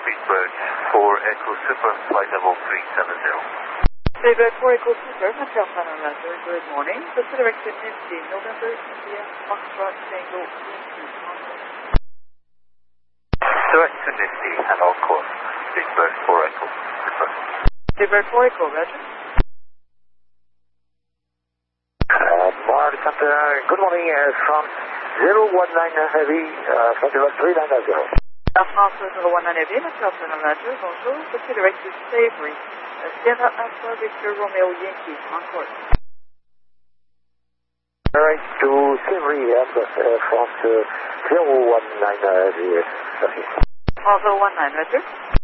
Speedbird 4 Echo Super, flight level 370. Speedbird 4 Echo Super, Hotel Final Letter, good morning. The direction Nifty, November, India, Foxtrot, Tango, Yankee, Direct to Nifty and all course. Speedbird 4 Echo Super. Speedbird 4 Echo, roger. Mark Center, good morning, France 019 Heavy, flight level 3990. Air France 019 Heavy, Hotel Final Letter, bonjour. The direction Savory, Sierra Alpha, Victor Romeo, Yankee, on course. Direct to Savory, France 019 Heavy, France 019, roger.